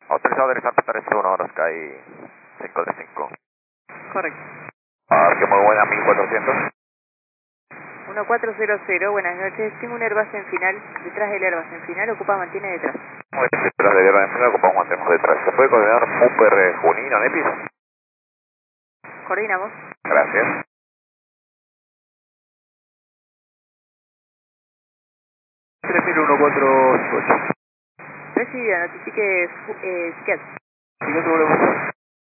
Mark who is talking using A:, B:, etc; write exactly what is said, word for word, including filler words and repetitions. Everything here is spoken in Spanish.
A: Autorizado a aterrizar para tres uno, ahora Sky cinco tres cinco.
B: Correcto.
A: Ah, que muy buena, mil cuatrocientos.
B: uno cuatro cero cero, buenas noches. Tengo un Airbus en final, detrás del Airbus en final, ocupa mantiene detrás.
A: Muy bien, detrás de guerra en final, ocupamos mantenemos detrás. ¿Se puede coordinar Upper Junino, Nepis?
B: Coordinamos.
A: Gracias. tres mil uno cuatro cinco ocho.
B: Recibido, notifique eh, Sket.
A: ¿Y no te volvemos?